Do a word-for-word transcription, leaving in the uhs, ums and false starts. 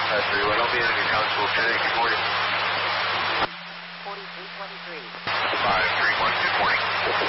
five three one, I'll be on your council today. Good morning. forty-three twenty-three. five three one, good morning.